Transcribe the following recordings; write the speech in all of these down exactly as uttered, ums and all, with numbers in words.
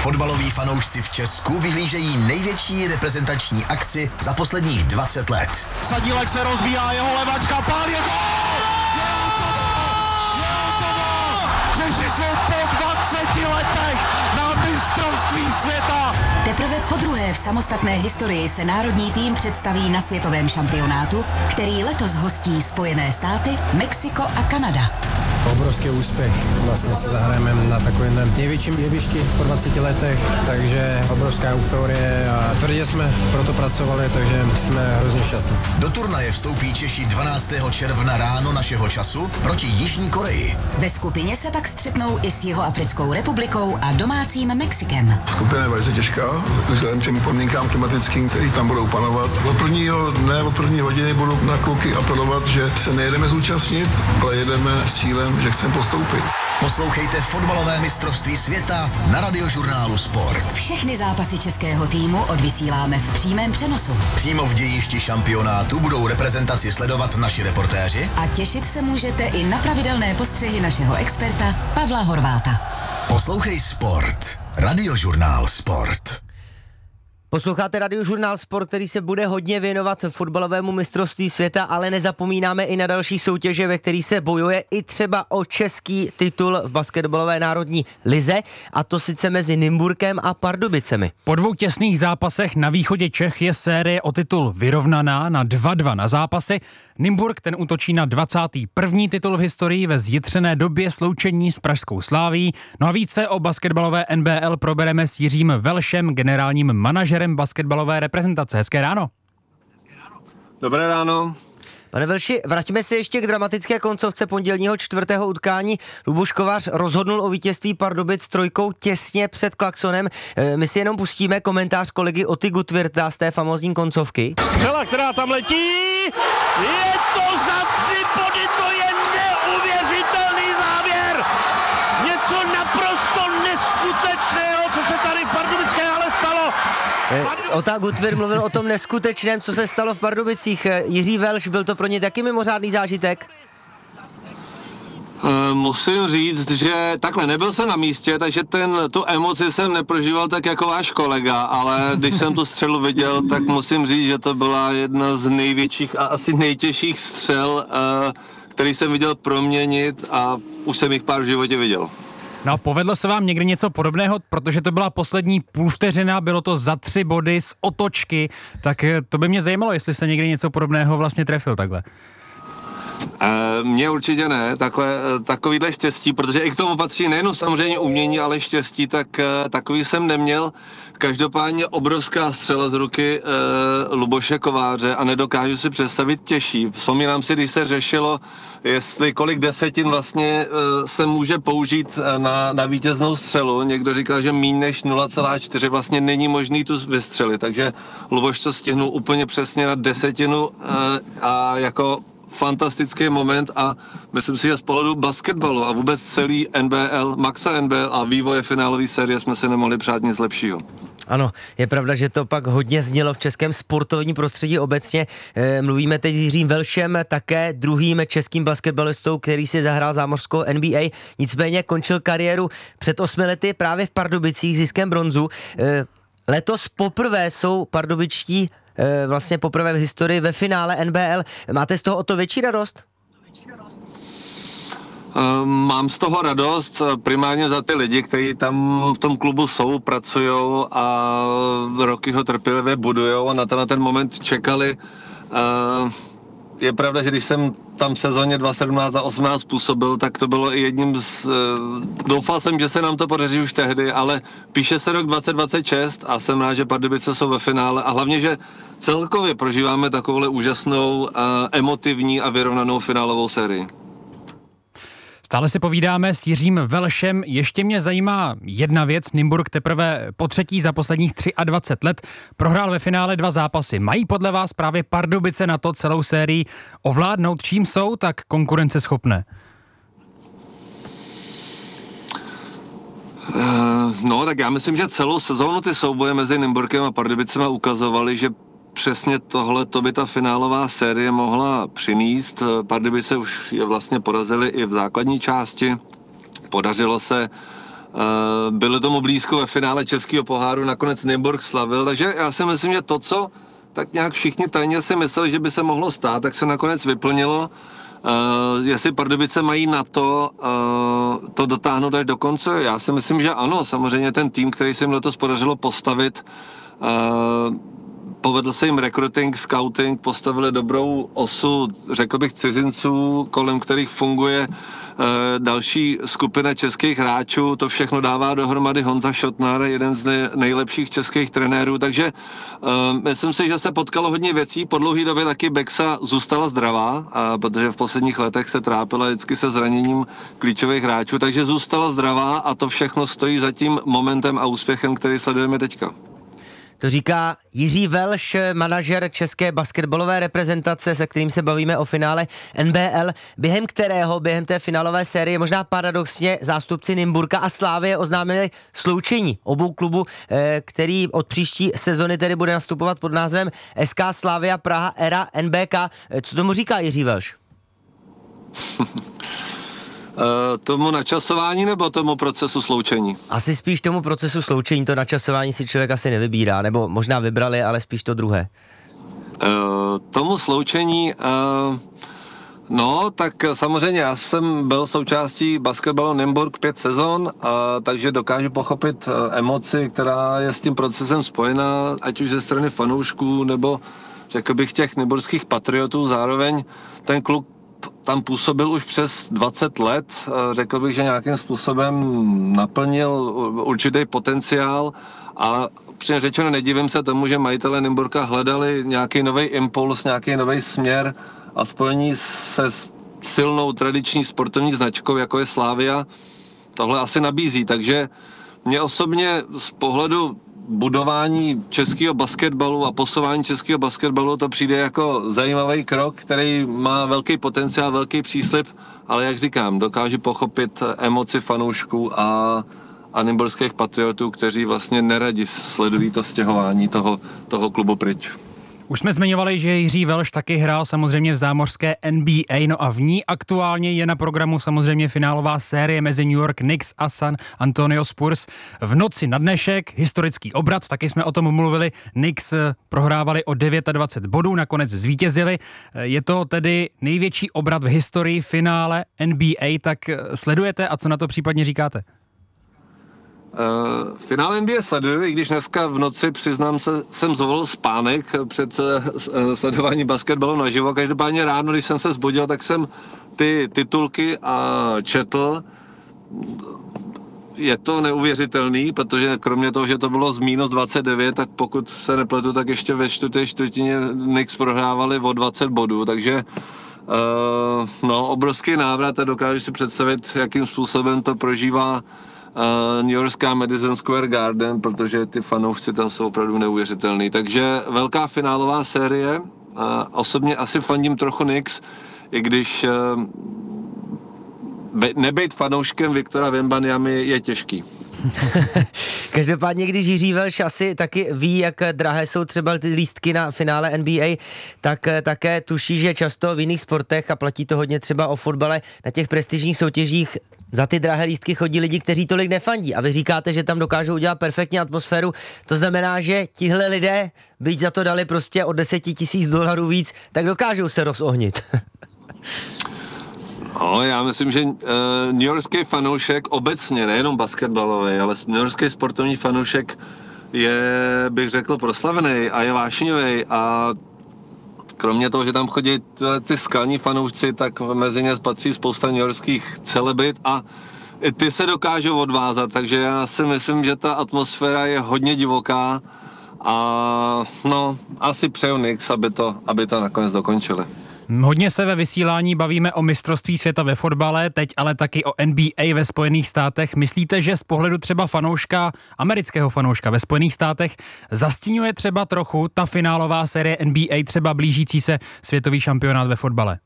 Fotbaloví fanoušci v Česku vyhlížejí největší reprezentační akci za posledních dvacet let. Sadílek se rozbíhá, jeho levačka, pál je gól! Češi jsou po dvaceti letech na mistrovství světa! Teprve podruhé v samostatné historii se národní tým představí na světovém šampionátu, který letos hostí Spojené státy, Mexiko a Kanada. Obrovský úspěch. Vlastně se zahrajeme na takovém největším jevišti po dvaceti letech, takže obrovská euforie a tvrdě jsme proto pracovali, takže jsme hrozně šťastní. Do turnaje vstoupí Češi dvanáctého června ráno našeho času proti Jižní Koreji. Ve skupině se pak střetnou i s Jihoafrickou republikou a domácím Mexikem. Skupina je velice těžká, vzhledem těm podmínkám klimatickým, který tam budou panovat. Od prvního dne, od první hodiny budu na kluky apelovat, že se nejedeme zúčastnit, ale jedeme s cílem, že chceme postoupit. Poslouchejte fotbalové mistrovství světa na Radiožurnálu Sport. Všechny zápasy českého týmu odvysíláme v přímém přenosu. Přímo v dějišti šampionátu budou reprezentaci sledovat naši reportéři. A těšit se můžete i na pravidelné postřehy našeho experta Pavla Horváta. Poslouchej Sport. Radiožurnál Sport. Posloucháte Radiožurnál Sport, který se bude hodně věnovat fotbalovému mistrovství světa, ale nezapomínáme i na další soutěže, ve kterých se bojuje i třeba o český titul v basketbalové národní lize, a to sice mezi Nymburkem a Pardubicemi. Po dvou těsných zápasech na východě Čech je série o titul vyrovnaná na dva dva na zápasy. Nymburk ten útočí na dvacátý první titul v historii ve zjitřené době sloučení s pražskou Slavií. No a více o basketbalové N B L probereme s Jiřím Velšem, generálním manažerem basketbalové reprezentace. Hezké ráno. Dobré ráno. Pane Velši, vraťme se ještě k dramatické koncovce pondělního čtvrtého utkání. Luboš Kovář rozhodnul o vítězství Pardubic trojkou těsně před klaksonem. My si jenom pustíme komentář kolegy Oty Gutwirta z té famózní koncovky. Střela, která tam letí, je to za tři body, to je neuvěřitelný závěr. Něco naprosto neskutečného, co se tady v Pardubické hale stalo. Ota Gutwirth mluvil o tom neskutečném, co se stalo v Pardubicích. Jiří Velš, byl to pro ně taky mimořádný zážitek? Musím říct, že takhle nebyl jsem na místě, takže ten, tu emoci jsem neprožíval tak jako váš kolega, ale když jsem tu střelu viděl, tak musím říct, že to byla jedna z největších a asi nejtěžších střel, který jsem viděl proměnit, a už jsem jich pár v životě viděl. No a povedlo se vám někdy něco podobného, protože to byla poslední půl vteřina, bylo to za tři body z otočky, tak to by mě zajímalo, jestli se někdy něco podobného vlastně trefil takhle. E, mně určitě ne, takhle, takovýhle štěstí, protože i k tomu patří nejen samozřejmě umění, ale štěstí, tak e, takový jsem neměl. Každopádně obrovská střela z ruky e, Luboše Kováře a nedokážu si představit těžší. Vzpomínám si, když se řešilo, jestli kolik desetin vlastně e, se může použít na, na vítěznou střelu. Někdo říkal, že míň než nula celá čtyři vlastně není možný tu vystřelit, takže Luboš to stihnul úplně přesně na desetinu e, a jako fantastický moment, a myslím si, že z pohledu basketbalu a vůbec celý N B L, maxa N B L a vývoje finálové série jsme si nemohli přát nic lepšího. Ano, je pravda, že to pak hodně znělo v českém sportovním prostředí obecně. E, mluvíme teď s Jiřím Velšem, také druhým českým basketbalistou, který si zahrál zámořskou N B A, nicméně končil kariéru před osmi lety právě v Pardubicích ziskem bronzu. E, letos poprvé jsou pardubičtí e, vlastně poprvé v historii ve finále N B L. Máte z toho o to větší radost? Mám z toho radost primárně za ty lidi, kteří tam v tom klubu jsou, pracujou a roky ho trpělivě budujou a na ten, na ten moment čekali. Je pravda, že když jsem tam v sezóně dva tisíce sedmnáct a osmnáct působil, tak to bylo i jedním z... Doufal jsem, že se nám to podaří už tehdy, ale píše se rok dvacet dvacet šest a jsem rád, že Pardubice jsou ve finále a hlavně, že celkově prožíváme takovouhle úžasnou, emotivní a vyrovnanou finálovou sérii. Stále si povídáme s Jiřím Velšem. Ještě mě zajímá jedna věc. Nymburk teprve po třetí za posledních dvacet tři let prohrál ve finále dva zápasy. Mají podle vás právě Pardubice na to celou sérii ovládnout? Čím jsou tak konkurenceschopné? Uh, no, tak já myslím, že celou sezónu ty souboje mezi Nymburkem a Pardubicema ukazovaly, že přesně tohle to by ta finálová série mohla přinést. Pardubice už je vlastně porazili i v základní části. Podařilo se Bylo tomu blízko ve finále Českého poháru, nakonec Nymburk slavil, takže já si myslím, že to, co tak nějak všichni tajně si mysleli, že by se mohlo stát, tak se nakonec vyplnilo. Uh, jestli Pardubice mají na to uh, to dotáhnout až do konce, já si myslím, že ano, samozřejmě ten tým, který se jim letos podařilo postavit, uh, povedl se jim recruiting, scouting, postavili dobrou osu, řekl bych, cizinců, kolem kterých funguje uh, další skupina českých hráčů, to všechno dává dohromady Honza Šotnar, jeden z nej- nejlepších českých trenérů, takže uh, myslím si, že se potkalo hodně věcí, po dlouhé době taky Bexa zůstala zdravá, uh, protože v posledních letech se trápila vždycky se zraněním klíčových hráčů, takže zůstala zdravá a to všechno stojí za tím momentem a úspěchem, který sledujeme teďka. To říká Jiří Velš, manažer české basketbalové reprezentace, se kterým se bavíme o finále N B L, během kterého, během té finálové série, možná paradoxně zástupci Nymburka a Slávie oznámili sloučení obou klubů, který od příští sezony tedy bude nastupovat pod názvem S K Slavia Praha Era N B K. Co tomu říká Jiří Velš? Uh, tomu načasování nebo tomu procesu sloučení? Asi spíš tomu procesu sloučení, to načasování si člověk asi nevybírá, nebo možná vybrali, ale spíš to druhé. Uh, tomu sloučení, uh, no, tak samozřejmě já jsem byl součástí basketbalu Nymburk pět sezon, uh, takže dokážu pochopit uh, emoci, která je s tím procesem spojená, ať už ze strany fanoušků, nebo řekl bych těch nymburských patriotů. Zároveň ten klub tam působil už přes dvacet let, řekl bych, že nějakým způsobem naplnil určitý potenciál a při řečeno nedivím se tomu, že majitelé Nymburka hledali nějaký nový impuls, nějaký nový směr a spojení se silnou tradiční sportovní značkou, jako je Slavia, tohle asi nabízí, takže mě osobně z pohledu budování českého basketbalu a posouvání českého basketbalu to přijde jako zajímavý krok, který má velký potenciál, velký příslib, ale jak říkám, dokáže pochopit emoci fanoušků a, a nymburských patriotů, kteří vlastně neradi sledují to stěhování toho, toho klubu pryč. Už jsme zmiňovali, že Jiří Velš taky hrál samozřejmě v zámořské N B A, no a v ní aktuálně je na programu samozřejmě finálová série mezi New York Knicks a San Antonio Spurs. V noci na dnešek historický obrat, taky jsme o tom mluvili, Knicks prohrávali o dvacet devět bodů, nakonec zvítězili. Je to tedy největší obrat v historii finále N B A, tak sledujete a co na to případně říkáte? Uh, finále N B A sleduju, i když dneska v noci, přiznám se, jsem zvolil spánek před uh, sledováním basketbalu naživo. Každopádně ráno, když jsem se zbudil, tak jsem ty titulky a četl. Je to neuvěřitelný, protože kromě toho, že to bylo z mínus dvacet devět, tak pokud se nepletu, tak ještě ve čtvrté čtvrtině Knicks prohrávali o dvacet bodů, takže uh, no, obrovský návrat a dokážu si představit, jakým způsobem to prožívá Uh, New Yorkská Madison Square Garden, protože ty fanoušci tam jsou opravdu neuvěřitelný. Takže velká finálová série. Uh, osobně asi fandím trochu Knicks, i když uh, be, nebejt fanouškem Viktora Wembanyamy je těžký. Každopádně, když Jiří Velš asi taky ví, jak drahé jsou třeba ty lístky na finále N B A, tak také tuší, že často v jiných sportech, a platí to hodně třeba o fotbale, na těch prestižních soutěžích za ty drahé lístky chodí lidi, kteří tolik nefandí. A vy říkáte, že tam dokážou udělat perfektní atmosféru. To znamená, že tihle lidé, byť za to dali prostě o deset tisíc dolarů víc, tak dokážou se rozohnit. No, já myslím, že uh, newyorský fanoušek obecně, nejenom basketbalový, ale newyorský sportovní fanoušek je, bych řekl, proslavený a je vášnivý a kromě toho, že tam chodí ty skalní fanoušci, tak mezi ně patří spousta newyorských celebrit a i ty se dokážou odvázat, takže já si myslím, že ta atmosféra je hodně divoká a no, asi přeju Knicks, aby to, aby to nakonec dokončili. Hodně se ve vysílání bavíme o mistrovství světa ve fotbale, teď ale taky o N B A ve Spojených státech. Myslíte, že z pohledu třeba fanouška, amerického fanouška ve Spojených státech zastínuje třeba trochu ta finálová série N B A třeba blížící se světový šampionát ve fotbale?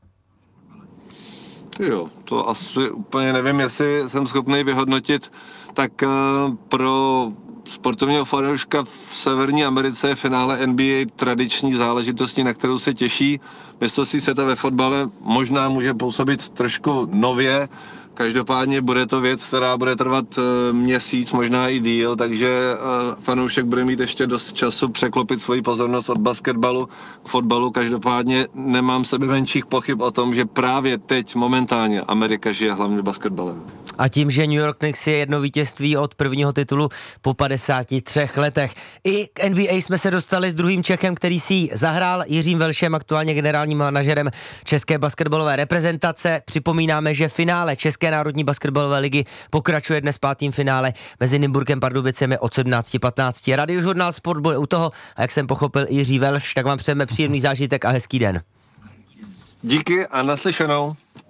Jo, to asi úplně nevím, jestli jsem schopný vyhodnotit, tak uh, pro sportovního fanouška v Severní Americe je finále N B A tradiční záležitostí, na kterou se těší. Mistrovství světa ve fotbale možná může působit trošku nově, Každopádně bude to věc, která bude trvat měsíc, možná i díl, takže fanoušek bude mít ještě dost času překlopit svoji pozornost od basketbalu k fotbalu. Každopádně nemám sebe menších pochyb o tom, že právě teď momentálně Amerika žije hlavně basketbalem. A tím, že New York Knicks je jedno vítězství od prvního titulu po padesáti třech letech. I k N B A jsme se dostali s druhým Čechem, který si zahrál, Jiřím Velšem, aktuálně generálním manažerem české basketbalové reprezentace. Připomínáme, že finále České národní basketbalové ligy pokračuje dnes pátým finále mezi Nymburkem Pardubicemi od sedmnáct patnáct. Radiožurnál Sport bude u toho a jak jsem pochopil Jiří Velš, tak vám přejeme příjemný zážitek a hezký den. Díky a naslyšenou.